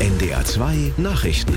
NDR 2 Nachrichten.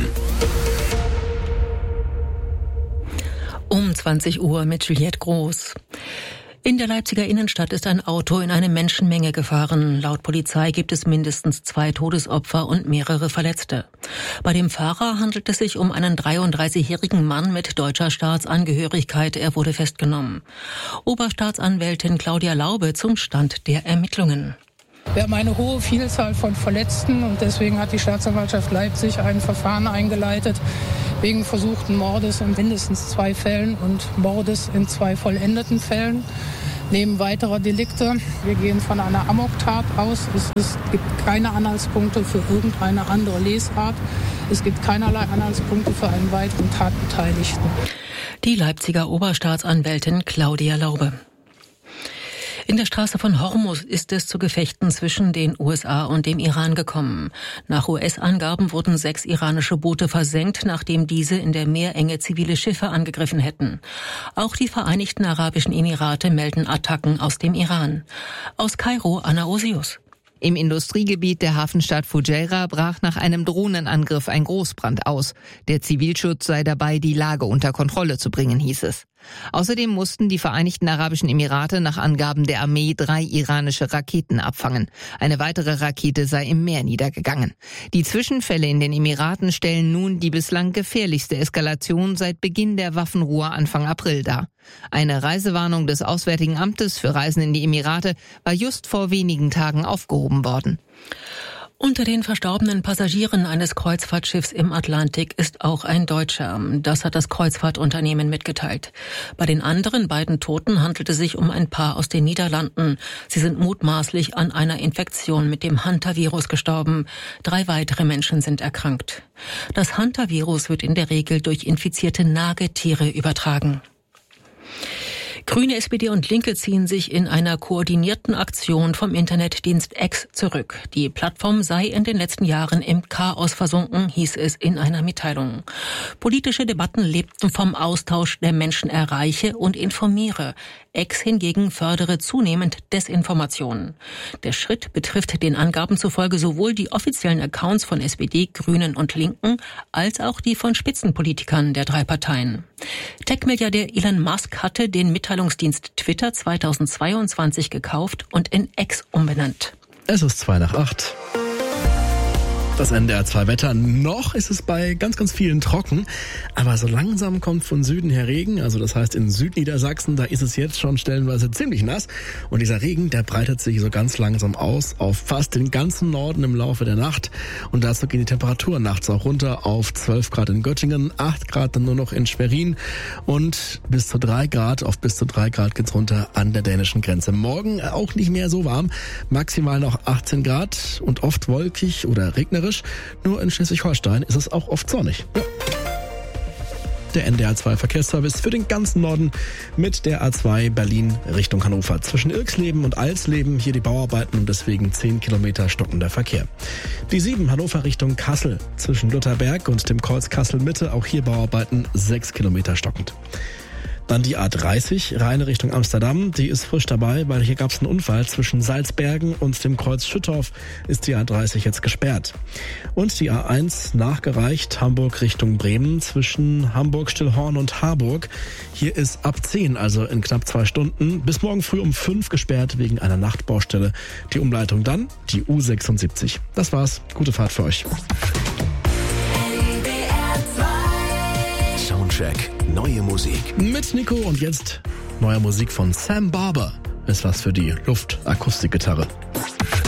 Um 20 Uhr mit Juliette Groß. In der Leipziger Innenstadt ist ein Auto in eine Menschenmenge gefahren. Laut Polizei gibt es mindestens 2 Todesopfer und mehrere Verletzte. Bei dem Fahrer handelt es sich um einen 33-jährigen Mann mit deutscher Staatsangehörigkeit. Er wurde festgenommen. Oberstaatsanwältin Claudia Laube zum Stand der Ermittlungen. Wir haben eine hohe Vielzahl von Verletzten und deswegen hat die Staatsanwaltschaft Leipzig ein Verfahren eingeleitet wegen versuchten Mordes in mindestens 2 Fällen und Mordes in 2 vollendeten Fällen. Neben weiterer Delikte. Wir gehen von einer Amoktat aus. Es gibt keine Anhaltspunkte für irgendeine andere Lesart. Es gibt keinerlei Anhaltspunkte für einen weiteren Tatbeteiligten. Die Leipziger Oberstaatsanwältin Claudia Laube. In der Straße von Hormuz ist es zu Gefechten zwischen den USA und dem Iran gekommen. Nach US-Angaben wurden 6 iranische Boote versenkt, nachdem diese in der Meerenge zivile Schiffe angegriffen hätten. Auch die Vereinigten Arabischen Emirate melden Attacken aus dem Iran. Aus Kairo, Anna Osius. Im Industriegebiet der Hafenstadt Fujairah brach nach einem Drohnenangriff ein Großbrand aus. Der Zivilschutz sei dabei, die Lage unter Kontrolle zu bringen, hieß es. Außerdem mussten die Vereinigten Arabischen Emirate nach Angaben der Armee 3 iranische Raketen abfangen. Eine weitere Rakete sei im Meer niedergegangen. Die Zwischenfälle in den Emiraten stellen nun die bislang gefährlichste Eskalation seit Beginn der Waffenruhe Anfang April dar. Eine Reisewarnung des Auswärtigen Amtes für Reisen in die Emirate war just vor wenigen Tagen aufgehoben worden. Unter den verstorbenen Passagieren eines Kreuzfahrtschiffs im Atlantik ist auch ein Deutscher. Das hat das Kreuzfahrtunternehmen mitgeteilt. Bei den anderen beiden Toten handelt es sich um ein Paar aus den Niederlanden. Sie sind mutmaßlich an einer Infektion mit dem Hantavirus gestorben. 3 weitere Menschen sind erkrankt. Das Hantavirus wird in der Regel durch infizierte Nagetiere übertragen. Grüne, SPD und Linke ziehen sich in einer koordinierten Aktion vom Internetdienst X zurück. Die Plattform sei in den letzten Jahren im Chaos versunken, hieß es in einer Mitteilung. Politische Debatten lebten vom Austausch der Menschen erreiche und informiere. X hingegen fördere zunehmend Desinformation. Der Schritt betrifft den Angaben zufolge sowohl die offiziellen Accounts von SPD, Grünen und Linken als auch die von Spitzenpolitikern der 3 Parteien. Tech-Milliardär Elon Musk hatte den Mitteilungsdienst Twitter 2022 gekauft und in X umbenannt. Es ist 7:02. Das NDR 2 Wetter. Noch ist es bei ganz, ganz vielen trocken, aber so langsam kommt von Süden her Regen. Also das heißt in Südniedersachsen, da ist es jetzt schon stellenweise ziemlich nass. Und dieser Regen, der breitet sich so ganz langsam aus auf fast den ganzen Norden im Laufe der Nacht. Und dazu gehen die Temperaturen nachts auch runter auf 12 Grad in Göttingen, 8 Grad dann nur noch in Schwerin und bis zu 3 Grad, auf bis zu 3 Grad geht's runter an der dänischen Grenze. Morgen auch nicht mehr so warm, maximal noch 18 Grad und oft wolkig oder regnerisch. Nur in Schleswig-Holstein ist es auch oft sonnig. Ja. Der NDR 2 Verkehrsservice für den ganzen Norden mit der A2 Berlin Richtung Hannover. Zwischen Ilksleben und Alsleben hier die Bauarbeiten und deswegen 10 Kilometer stockender Verkehr. Die 7 Hannover Richtung Kassel zwischen Lutherberg und dem Kreuz Kassel Mitte, auch hier Bauarbeiten 6 Kilometer stockend. Dann die A30, Rheine Richtung Amsterdam, die ist frisch dabei, weil hier gab es einen Unfall zwischen Salzbergen und dem Kreuz Schüttorf ist die A30 jetzt gesperrt. Und die A1 nachgereicht, Hamburg Richtung Bremen zwischen Hamburg-Stillhorn und Harburg. Hier ist ab 10, also in knapp 2 Stunden, bis morgen früh um 5 gesperrt wegen einer Nachtbaustelle. Die Umleitung dann die U76. Das war's, gute Fahrt für euch. Soundcheck, neue Musik. Mit Nico und jetzt neue Musik von Sam Barber. Ist was für die Luftakustikgitarre.